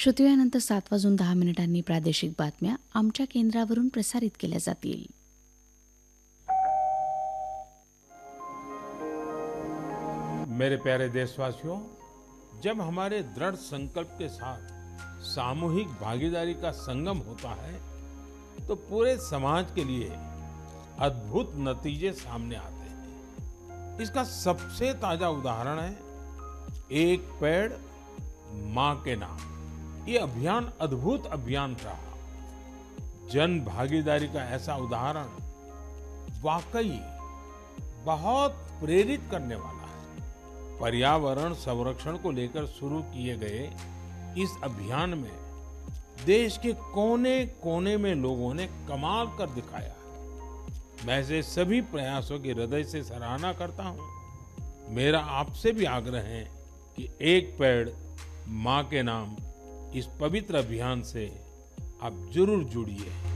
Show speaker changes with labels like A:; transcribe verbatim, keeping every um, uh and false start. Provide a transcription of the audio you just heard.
A: श्रोते यानंतर सात वाजून दहा मिनिटांनी प्रादेशिक बातम्या आमच्या केंद्रावरून प्रसारित केल्या जातील.
B: मेरे प्यारे देशवासियों, जब हमारे दृढ़ संकल्प के साथ सामूहिक भागीदारी का संगम होता है तो पूरे समाज के लिए अद्भुत नतीजे सामने आते हैं। इसका सबसे ताजा उदाहरण है एक पेड़ मां के नाम। ये अभियान अद्भुत अभियान रहा। जन भागीदारी का ऐसा उदाहरण वाकई बहुत प्रेरित करने वाला है। पर्यावरण संरक्षण को लेकर शुरू किए गए इस अभियान में देश के कोने-कोने में लोगों ने कमाल कर दिखाया। मैं ऐसे सभी प्रयासों की हृदय से सराहना करता हूं। मेरा आपसे भी आग्रह है कि एक पेड़ मां के नाम इस पवित्र अभियान से आप जरूर जुड़िए।